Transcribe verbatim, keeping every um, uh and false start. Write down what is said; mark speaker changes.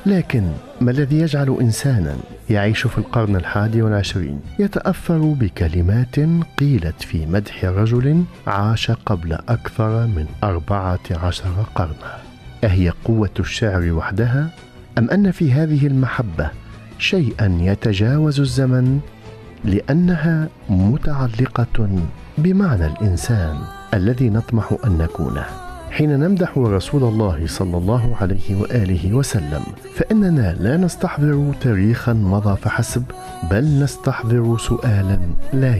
Speaker 1: لكن ما الذي يجعل إنسانا يعيش في القرن الحادي والعشرين يتأثر بكلمات قيلت في مدح رجل عاش قبل أكثر من أربعة عشر قرنا؟ أهي قوة الشعر وحدها، أم أن في هذه المحبة شيئا يتجاوز الزمن لأنها متعلقة بمعنى الإنسان الذي نطمح أن نكونه؟ حين نمدح رسول الله صلى الله عليه وآله وسلم فإننا لا نستحضر تاريخا مضى فحسب، بل نستحضر سؤالا لا